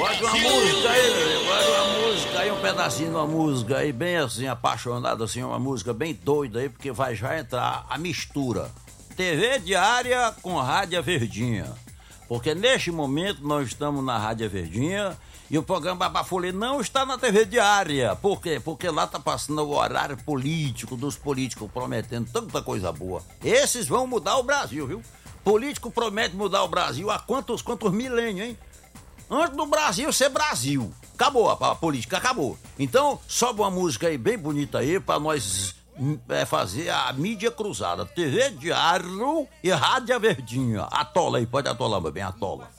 Bota uma música aí, bota uma música aí, um pedacinho de uma música aí, bem assim, apaixonado, assim, uma música bem doida aí, porque vai já entrar a mistura. TV Diária com Rádio Verdinha. Porque neste momento nós estamos na Rádio Verdinha e o programa Babafulê não está na TV Diária. Por quê? Porque lá tá passando o horário político dos políticos prometendo tanta coisa boa. Esses vão mudar o Brasil, viu? Político promete mudar o Brasil há quantos milênios, hein? Antes do Brasil ser Brasil. Acabou, a política acabou. Então, sobe uma música aí bem bonita aí pra nós fazer a mídia cruzada. TV Diário e Rádio Verdinha. Atola aí, pode atolar, meu bem, atola.